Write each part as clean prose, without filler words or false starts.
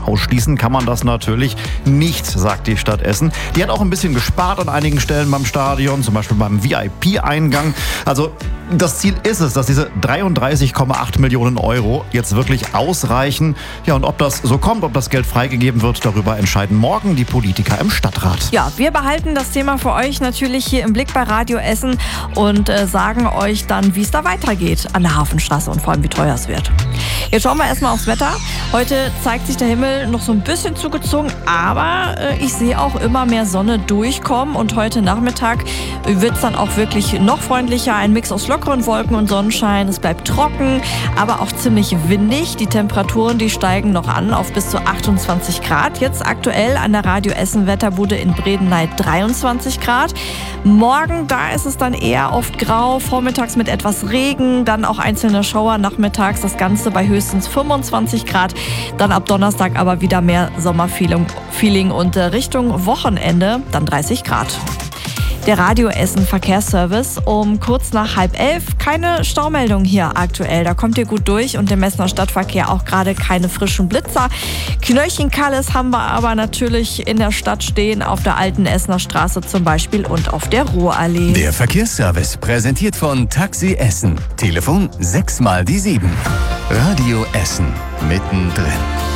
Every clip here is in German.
ausschließen kann man das natürlich nicht, sagt die Stadt Essen. Die hat auch ein bisschen gespart an einigen Stellen beim Stadion, zum Beispiel beim VIP-Eingang. Also das Ziel ist es, dass diese 33,8 Millionen Euro jetzt wirklich ausreichen. Ja, und ob das so kommt, ob das Geld freigegeben wird, darüber entscheiden morgen die Politiker im Stadtrat. Ja, wir behalten das Thema für euch natürlich hier im Blick bei Radio Essen und sagen euch dann, wie es da weitergeht an der Hafenstraße und vor allem, wie teuer es wird. Jetzt schauen wir erstmal aufs Wetter. Heute zeigt sich der Himmel noch so ein bisschen zugezogen, aber ich sehe auch immer mehr Sonne durchkommen und heute Nachmittag wird es dann auch wirklich noch freundlicher. Ein Mix aus lockeren Wolken und Sonnenschein. Es bleibt trocken, aber auch ziemlich windig. Die Temperaturen, die steigen noch an auf bis zu 28 Grad. Jetzt aktuell an der Radio Essen Wetterbude in Bredeney 23 Grad. Morgen, da ist es dann eher oft grau, vormittags mit etwas Regen, dann auch einzelne Schauer nachmittags, das Ganze bei höchstens 25 Grad. Dann ab Donnerstag aber wieder mehr Sommerfeeling und Richtung Wochenende dann 30 Grad. Der Radio Essen Verkehrsservice um kurz nach 10:30. Keine Staumeldung hier aktuell. Da kommt ihr gut durch und im Essener Stadtverkehr auch gerade keine frischen Blitzer. Knöllchenkalles haben wir aber natürlich in der Stadt stehen, auf der alten Essener Straße zum Beispiel und auf der Ruhrallee. Der Verkehrsservice präsentiert von Taxi Essen. Telefon 6x7. Radio Essen mittendrin.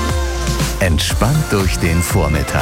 Entspannt durch den Vormittag.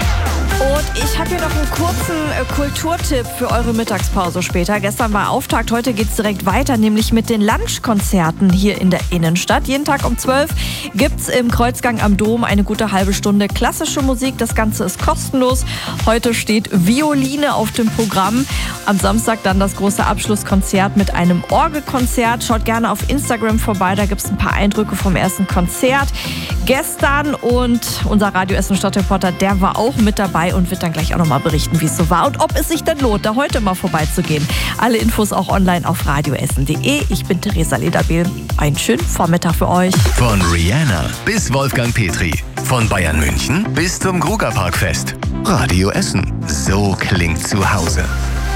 Und ich habe hier noch einen kurzen Kulturtipp für eure Mittagspause später. Gestern war Auftakt, heute geht's direkt weiter, nämlich mit den Lunchkonzerten hier in der Innenstadt. Jeden Tag um 12 gibt's im Kreuzgang am Dom eine gute halbe Stunde klassische Musik. Das Ganze ist kostenlos. Heute steht Violine auf dem Programm. Am Samstag dann das große Abschlusskonzert mit einem Orgelkonzert. Schaut gerne auf Instagram vorbei, da gibt's ein paar Eindrücke vom ersten Konzert gestern. Und unser Radio Essen Stadtreporter, der war auch mit dabei und wird dann gleich auch nochmal berichten, wie es so war und ob es sich denn lohnt, da heute mal vorbeizugehen. Alle Infos auch online auf radioessen.de. Ich bin Theresa Lederbiel. Einen schönen Vormittag für euch. Von Rihanna bis Wolfgang Petri. Von Bayern München bis zum Grugerparkfest. Radio Essen. So klingt zu Hause.